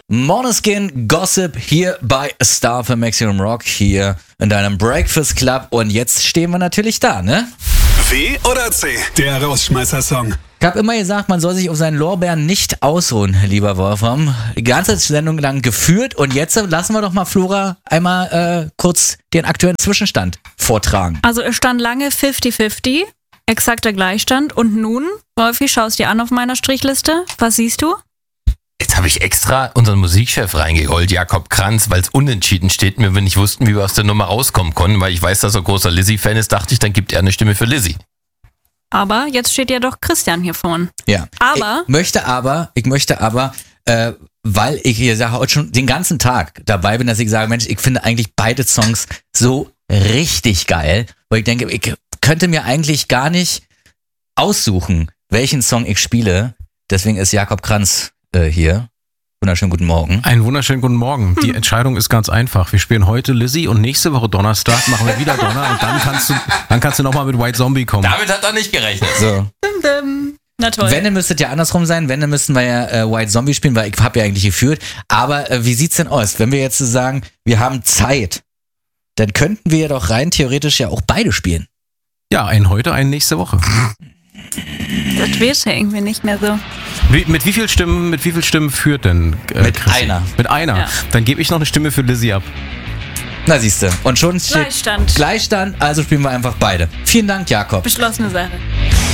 Måneskin Gossip hier bei Star für Maximum Rock hier in deinem Breakfast Club und jetzt stehen wir natürlich da, ne? W oder C? Der Rausschmeißer-Song. Ich habe immer gesagt, man soll sich auf seinen Lorbeeren nicht ausruhen, lieber Wolfram. Die ganze Sendung lang geführt und jetzt lassen wir doch mal Flora einmal kurz den aktuellen Zwischenstand vortragen. Also es stand lange 50-50, exakter Gleichstand und nun, Wolfi, schaust dir an auf meiner Strichliste, was siehst du? Jetzt habe ich extra unseren Musikchef reingeholt, Jakob Kranz, weil es unentschieden steht. Wir nicht wussten, wie wir aus der Nummer rauskommen konnten, weil ich weiß, dass er großer Lizzy-Fan ist, dachte ich, dann gibt er eine Stimme für Lizzy. Aber jetzt steht ja doch Christian hier vorn. Ja. Aber Ich möchte aber, weil ich hier heute schon den ganzen Tag dabei bin, dass ich sage, Mensch, ich finde eigentlich beide Songs so richtig geil, weil ich denke, ich könnte mir eigentlich gar nicht aussuchen, welchen Song ich spiele. Deswegen ist Jakob Kranz hier. Wunderschönen guten Morgen. Einen wunderschönen guten Morgen. Die Entscheidung ist ganz einfach. Wir spielen heute Lizzy und nächste Woche Donnerstag machen wir wieder Donner und dann kannst du nochmal mit White Zombie kommen. Damit hat er nicht gerechnet. So. na toll. Wenn, dann müsste es ja andersrum sein. Wenn, dann müssten wir ja White Zombie spielen, weil ich habe ja eigentlich geführt. Aber wie sieht's denn aus? Wenn wir jetzt so sagen, wir haben Zeit, dann könnten wir doch rein theoretisch ja auch beide spielen. Ja, einen heute, einen nächste Woche. Das wird ja irgendwie nicht mehr so. Mit wie viel Stimmen führt denn Mit Chrissy? einer. Mit einer. Ja. Dann gebe ich noch eine Stimme für Lizzy ab. Na siehst du. Und schon steht Gleichstand. Gleichstand, also spielen wir einfach beide. Vielen Dank, Jakob. Beschlossene Sache.